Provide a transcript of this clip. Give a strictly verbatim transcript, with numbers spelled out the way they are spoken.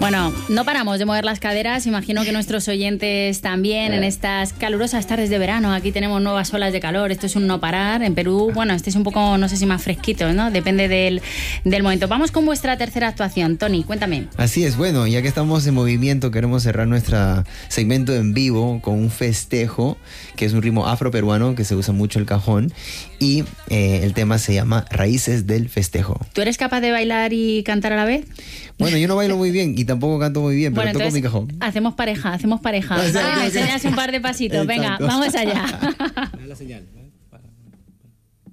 Bueno, no paramos de mover las caderas, imagino que nuestros oyentes también en estas calurosas tardes de verano. Aquí tenemos nuevas olas de calor, esto es un no parar. En Perú, bueno, este es un poco, no sé si más fresquito, ¿no? Depende del, del momento. Vamos con vuestra tercera actuación, Tony, cuéntame. Así es, bueno, ya que estamos en movimiento, queremos cerrar nuestro segmento en vivo con un festejo, que es un ritmo afroperuano que se usa mucho el cajón, y eh, el tema se llama Raíces del Festejo. ¿Tú eres capaz de bailar y cantar a la vez? Bueno, yo no bailo muy bien y tampoco canto muy bien, pero bueno, toco mi cajón. Hacemos pareja, hacemos pareja. Ah, enseñas un par de pasitos. Venga, Exacto. vamos allá. La señal.